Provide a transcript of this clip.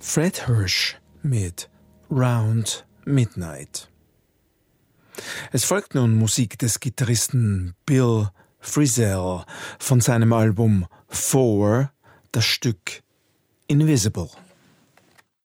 Fred Hirsch mit Round Midnight. Es folgt nun Musik des Gitarristen Bill Frisell von seinem Album Four, das Stück Invisible.